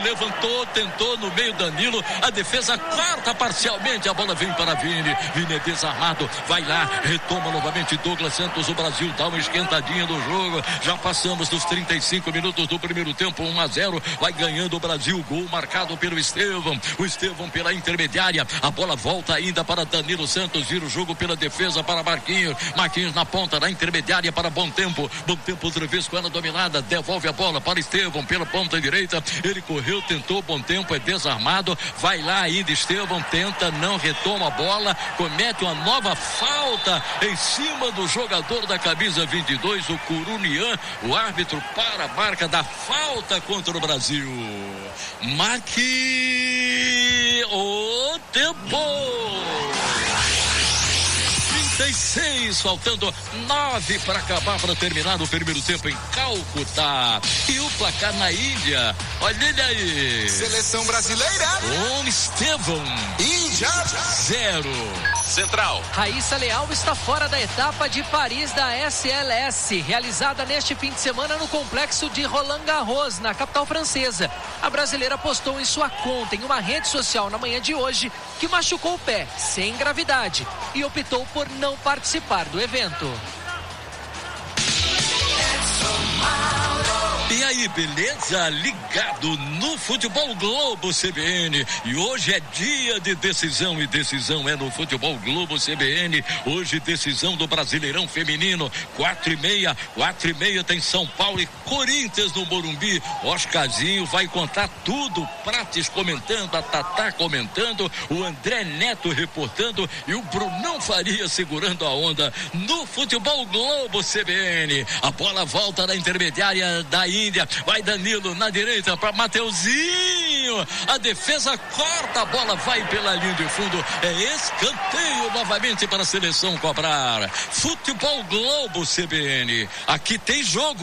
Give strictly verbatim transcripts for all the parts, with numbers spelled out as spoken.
levantou, tentou no meio Danilo, a defesa corta parcialmente, a bola vem para Vini, Vini é desarmado, vai lá, retoma novamente Douglas Santos, o Brasil dá uma esquentadinha do jogo, já passamos dos trinta e cinco minutos do primeiro tempo, um a zero, vai ganhando o Brasil, gol marcado pelo Estevão, o Estevão pela intermediária, a bola volta ainda para Danilo Santos, vira o jogo pela defesa para Marquinhos, Marquinhos na ponta, na intermediária para Bom Tempo, Bom Tempo outra vez com ela dominada, devolve a bola para Estevão pela ponta direita, ele correu, tentou, Bom Tempo é desarmado, vai lá ainda Estevão, tenta, não retoma a bola, comete uma nova falta em cima do jogador da camisa vinte e dois, o Curunian, o árbitro para a marca da falta contra o Brasil. Marque o tempo. trinta e seis, faltando nove para acabar, para terminar o primeiro tempo em Calcutá. E o placar na Índia, olha ele aí. Seleção brasileira. Com Estevão. Índia. Zero. Central. Raíssa Leal está fora da etapa de Paris da S L S, realizada neste fim de semana no complexo de Roland Garros, na capital francesa. A brasileira postou em sua conta, em uma rede social na manhã de hoje, que machucou o pé, sem gravidade, e optou por não participar do evento. E aí, beleza? Ligado no Futebol Globo C B N. E hoje é dia de decisão, e decisão é no Futebol Globo C B N. Hoje, decisão do Brasileirão Feminino. Quatro e meia, quatro e meia tem São Paulo e Corinthians no Morumbi. Oscarzinho vai contar tudo. Prates comentando, a Tatá comentando, o André Neto reportando e o Brunão Faria segurando a onda no Futebol Globo C B N. A bola volta na intermediária da Índia, vai Danilo na direita para Mateuzinho, a defesa corta, a bola vai pela linha de fundo, é escanteio novamente para a seleção cobrar. Futebol Globo C B N, aqui tem jogo.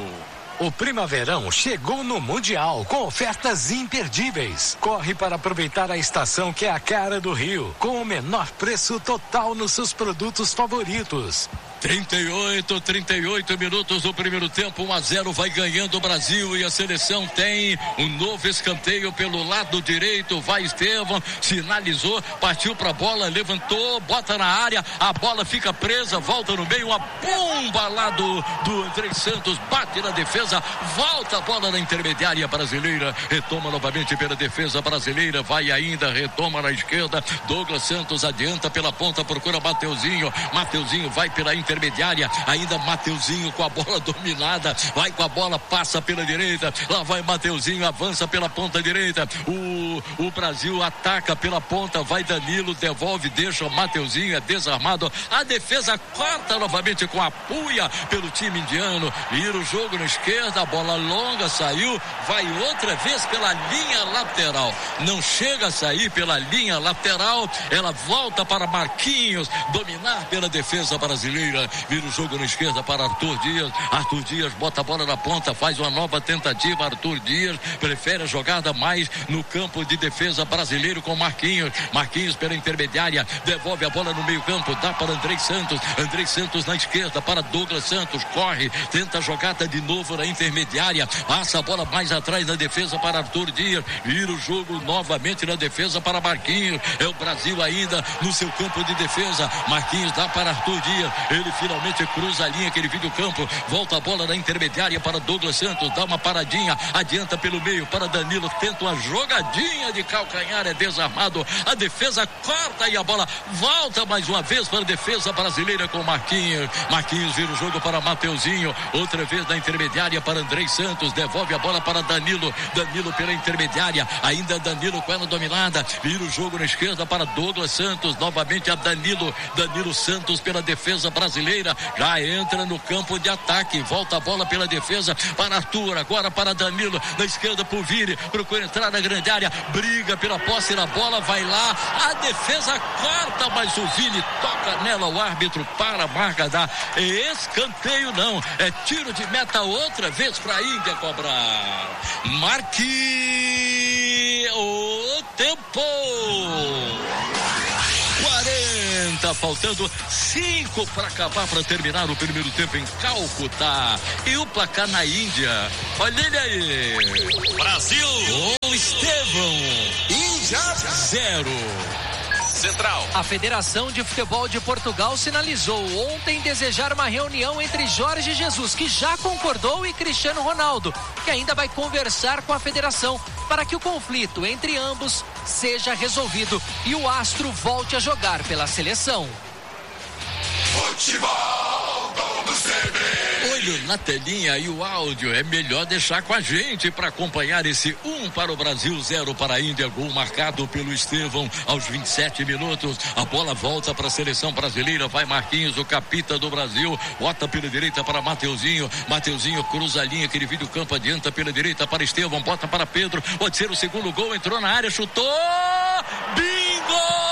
O Primaverão chegou no Mundial com ofertas imperdíveis. Corre para aproveitar a estação que é a cara do Rio, com o menor preço total nos seus produtos favoritos. trinta e oito, trinta e oito minutos do primeiro tempo, um a zero, vai ganhando o Brasil e a seleção tem um novo escanteio pelo lado direito, vai Estevão, sinalizou, partiu pra bola, levantou, bota na área, a bola fica presa, volta no meio, uma bomba lá do, do André Santos, bate na defesa, volta a bola na intermediária brasileira, retoma novamente pela defesa brasileira, vai ainda, retoma na esquerda, Douglas Santos adianta pela ponta, procura Mateuzinho, Mateuzinho vai pela intermediária, ainda Mateuzinho com a bola dominada, vai com a bola, passa pela direita, lá vai Mateuzinho, avança pela ponta direita, o, o Brasil ataca pela ponta, vai Danilo, devolve, deixa o Mateuzinho, é desarmado, a defesa corta novamente com a Puia pelo time indiano, vira o jogo na esquerda, a bola longa saiu, vai outra vez pela linha lateral, não chega a sair pela linha lateral, ela volta para Marquinhos, dominar pela defesa brasileira, vira o jogo na esquerda para Arthur Dias, Arthur Dias bota a bola na ponta, faz uma nova tentativa, Arthur Dias prefere a jogada mais no campo de defesa brasileiro com Marquinhos, Marquinhos pela intermediária, devolve a bola no meio campo, dá para André Santos, André Santos na esquerda para Douglas Santos, corre, tenta a jogada de novo na intermediária, passa a bola mais atrás na defesa para Arthur Dias, vira o jogo novamente na defesa para Marquinhos, é o Brasil ainda no seu campo de defesa, Marquinhos dá para Arthur Dias, ele finalmente cruza a linha que ele vive o campo, volta a bola na intermediária para Douglas Santos, dá uma paradinha, adianta pelo meio para Danilo, tenta uma jogadinha de calcanhar, é desarmado, a defesa corta e a bola volta mais uma vez para a defesa brasileira com Marquinhos, Marquinhos vira o jogo para Mateuzinho, outra vez na intermediária para André Santos, devolve a bola para Danilo, Danilo pela intermediária, ainda Danilo com ela dominada, vira o jogo na esquerda para Douglas Santos, novamente a Danilo, Danilo Santos pela defesa brasileira, já entra no campo de ataque, volta a bola pela defesa para Arthur, agora para Danilo, na esquerda por Vini, procura entrar na grande área, briga pela posse da bola, vai lá, a defesa corta, mas o Vini toca nela, o árbitro para a marca da escanteio, não, é tiro de meta outra vez para a Índia cobrar. Marque o tempo. quarenta, faltando cinco para acabar, para terminar o primeiro tempo em Calcutá. E o placar na Índia, olha ele aí. Brasil. Com zero. Central. A Federação de Futebol de Portugal sinalizou ontem desejar uma reunião entre Jorge Jesus, que já concordou, e Cristiano Ronaldo, que ainda vai conversar com a federação para que o conflito entre ambos seja resolvido e o astro volte a jogar pela seleção. Futebol do C B. Olho na telinha e o áudio. É melhor deixar com a gente para acompanhar esse um para o Brasil, zero para a Índia. Gol marcado pelo Estevão aos vinte e sete minutos. A bola volta para a seleção brasileira. Vai Marquinhos, o capita do Brasil. Bota pela direita para Mateuzinho. Mateuzinho cruza a linha que divide o campo. Adianta pela direita para Estevão. Bota para Pedro. Pode ser o segundo gol. Entrou na área, chutou. Bingo!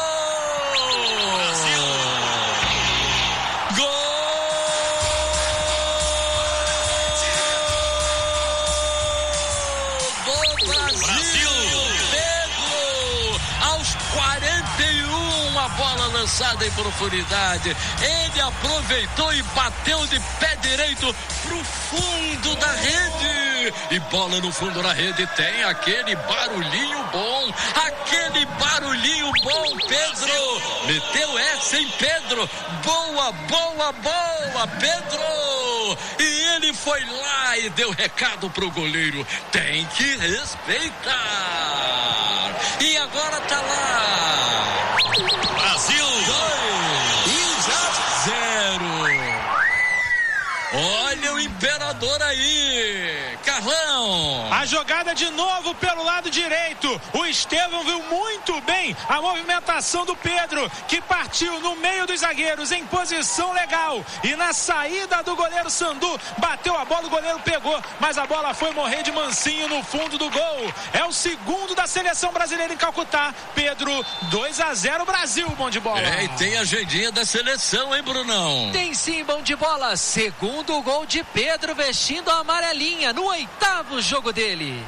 Bola lançada em profundidade, ele aproveitou e bateu de pé direito pro fundo da rede, e bola no fundo da rede. Tem aquele barulhinho bom, aquele barulhinho bom. Pedro meteu essa em Pedro, boa, boa, boa, Pedro, e ele foi lá e deu recado pro goleiro, tem que respeitar, e agora tá lá. Brasil dois, zero. Olha o imperador aí, Carlão. A jogada de novo pelo lado direito. O Estevão viu muito bem a movimentação do Pedro, que partiu no meio dos zagueiros em posição legal, e na saída do goleiro Sandu bateu a bola, o goleiro pegou, mas a bola foi morrer de mansinho no fundo do gol. É o segundo da seleção brasileira em Calcutá. Pedro, dois a zero Brasil, bom de bola. É, e tem a agendinha da seleção, hein, Brunão? Tem sim, bom de bola. Segundo gol de Pedro, vestindo a amarelinha no oitavo jogo dele.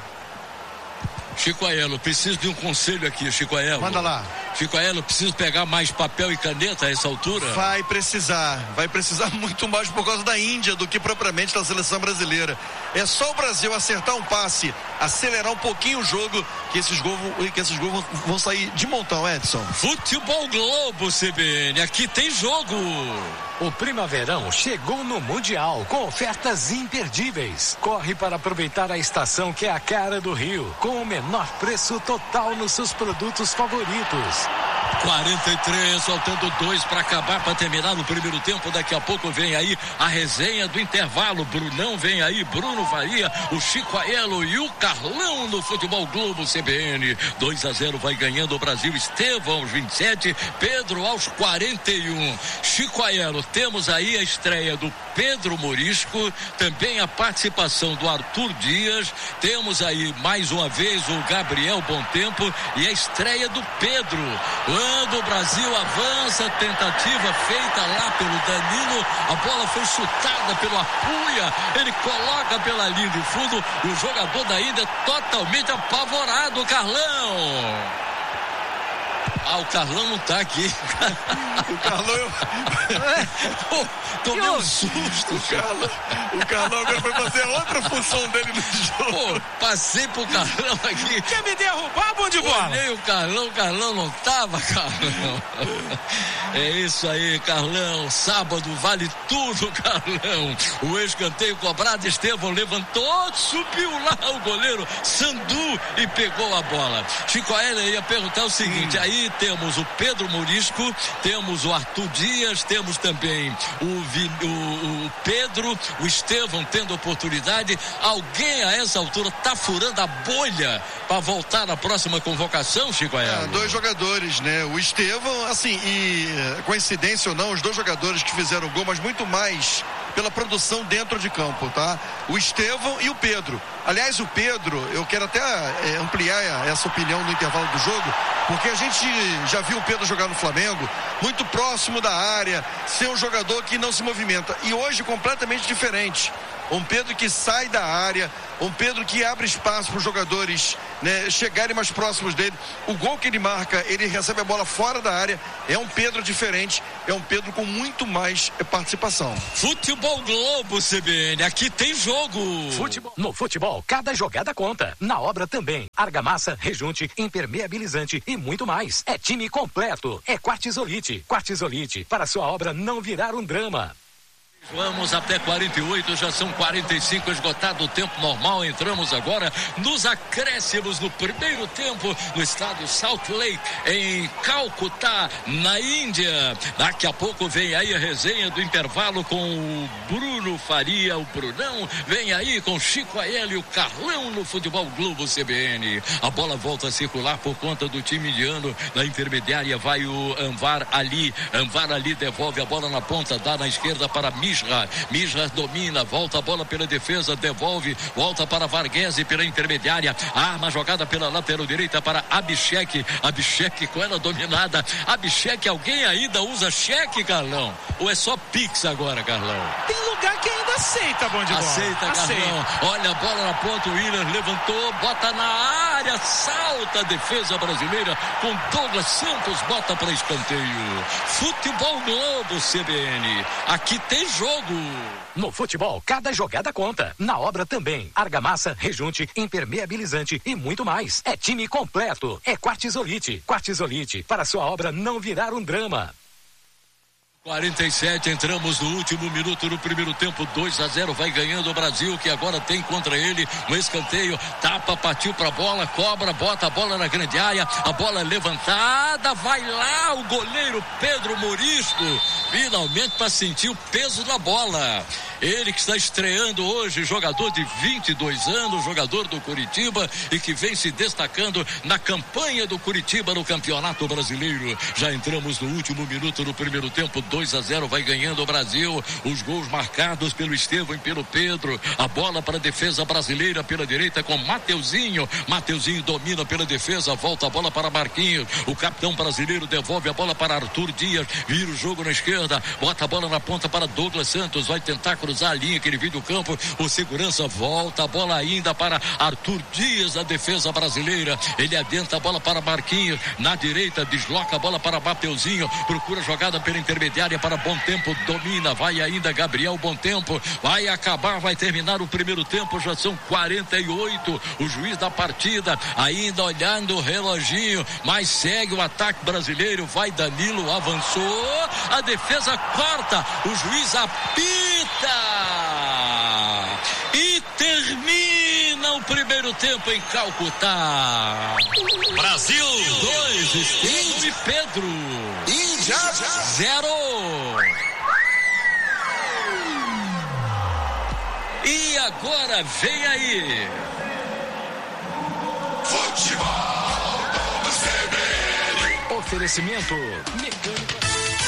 Chico Aelo, preciso de um conselho aqui, Chico Aelo. Manda lá. Chico Aelo, preciso pegar mais papel e caneta a essa altura? Vai precisar, vai precisar muito mais por causa da Índia do que propriamente da seleção brasileira. É só o Brasil acertar um passe, acelerar um pouquinho o jogo, que esses gols, que esses gols vão sair de montão, Edson. Futebol Globo, C B N, aqui tem jogo. O Primaverão chegou no Mundial com ofertas imperdíveis. Corre para aproveitar a estação que é a cara do Rio, com o menor preço total nos seus produtos favoritos. quarenta e três, faltando dois para acabar, para terminar no primeiro tempo. Daqui a pouco vem aí a resenha do intervalo. Brunão vem aí, Bruno Faria, o Chico Aelo e o Carlão no Futebol Globo C B N. dois a zero vai ganhando o Brasil. Estevão aos vinte e sete, Pedro aos quarenta e um. Chico Aelo, temos aí a estreia do Pedro Morisco, também a participação do Arthur Dias, temos aí mais uma vez o Gabriel Bontempo e a estreia do Pedro. Quando o Brasil avança, tentativa feita lá pelo Danilo, a bola foi chutada pelo Apuia, ele coloca pela linha de fundo, o jogador da Índia totalmente apavorado, Carlão. Ah, o Carlão não tá aqui. O Carlão eu... Pô, tomei um susto. O Carlão, o Carlão agora foi fazer outra função dele no jogo. Pô, passei pro Carlão aqui. Quer me derrubar, bom de bola? Olhei o Carlão, o Carlão não tava, Carlão. É isso aí, Carlão. Sábado vale tudo, Carlão. O escanteio cobrado, Estevão levantou, subiu lá o goleiro Sandu e pegou a bola. Chico Aelo ia perguntar o seguinte, hum. aí temos o Pedro Morisco, temos o Arthur Dias, temos também o, Vi, o, o Pedro, o Estevão tendo oportunidade. Alguém a essa altura tá furando a bolha para voltar na próxima convocação, Chico Aelo? É, dois jogadores, né? O Estevão, assim, e coincidência ou não, os dois jogadores que fizeram o gol, mas muito mais pela produção dentro de campo, tá? O Estevão e o Pedro. Aliás, o Pedro, eu quero até é, ampliar essa opinião no intervalo do jogo, porque a gente já viu o Pedro jogar no Flamengo, muito próximo da área, ser um jogador que não se movimenta. E hoje completamente diferente. um Pedro que sai da área, um Pedro que abre espaço para os jogadores, né, chegarem mais próximos dele. O gol que ele marca, ele recebe a bola fora da área. É um Pedro diferente, é um Pedro com muito mais participação. Futebol Globo, C B N, aqui tem jogo. Futebol. No futebol, cada jogada conta. Na obra também. Argamassa, rejunte, impermeabilizante e muito mais. É time completo. É Quartzolite. Quartzolite, para sua obra não virar um drama. Vamos até quarenta e oito, já são quarenta e cinco, esgotado o tempo normal. Entramos agora nos acréscimos no primeiro tempo no estádio Salt Lake, em Calcutá, na Índia. Daqui a pouco vem aí a resenha do intervalo com o Bruno Faria, o Brunão. Vem aí com Chico Aélio e o Carlão no Futebol Globo C B N. A bola volta a circular por conta do time indiano. Na intermediária vai o Anvar Ali. Anvar Ali devolve a bola na ponta, dá na esquerda para Mishra. Mishra domina, volta a bola pela defesa, devolve, volta para Varghese pela intermediária, arma a jogada pela lateral direita para Abhishek. Abhishek com ela dominada. Abhishek, alguém ainda usa cheque, Carlão? Ou é só Pix agora, Carlão? Tem lugar que ainda aceita, bom de bola. Aceita, Carlão. Aceita. Olha a bola na ponta, o Williams levantou, bota na área, salta a defesa brasileira com Douglas Santos, bota para escanteio. Futebol Globo C B N, aqui tem jogo. No futebol, cada jogada conta. Na obra também. Argamassa, rejunte, impermeabilizante e muito mais. É time completo. É Quartzolite. Quartzolite, para sua obra não virar um drama. quarenta e sete, entramos no último minuto do primeiro tempo, dois a zero, vai ganhando o Brasil, que agora tem contra ele um escanteio, tapa, partiu pra bola, cobra, bota a bola na grande área, a bola levantada, vai lá o goleiro Pedro Morisco, finalmente para sentir o peso da bola. Ele que está estreando hoje, jogador de vinte e dois anos, jogador do Curitiba e que vem se destacando na campanha do Curitiba no Campeonato Brasileiro. Já entramos no último minuto do primeiro tempo, dois a zero, vai ganhando o Brasil. Os gols marcados pelo Estevão e pelo Pedro. A bola para a defesa brasileira pela direita com Mateuzinho. Mateuzinho domina pela defesa, volta a bola para Marquinhos. O capitão brasileiro devolve a bola para Arthur Dias, vira o jogo na esquerda, bota a bola na ponta para Douglas Santos, vai tentar cruzar a linha que ele viu do campo. O segurança volta a bola ainda para Arthur Dias, a defesa brasileira. Ele adentra a bola para Marquinhos, na direita desloca a bola para Mateuzinho, procura jogada pela intermediária para Bom Tempo, domina, vai ainda Gabriel Bom Tempo, vai acabar, vai terminar o primeiro tempo, já são quarenta e oito, o juiz da partida ainda olhando o reloginho, mas segue o ataque brasileiro, vai Danilo, avançou, a defesa corta, o juiz apita e termina o primeiro tempo em Calcutá. Brasil dois, Estevão e Pedro. Índia zero. E agora vem aí. Futebol do C B N. Oferecimento Mecânica.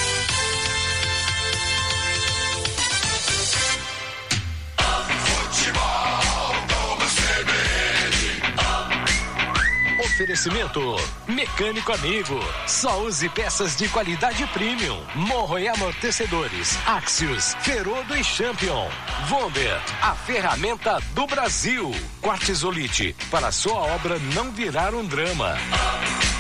Oferecimento Mecânico Amigo. Só use peças de qualidade premium. Morro e amortecedores. Axios, Ferodo e Champion. Vonder, a ferramenta do Brasil. Quartzolite, para sua obra não virar um drama.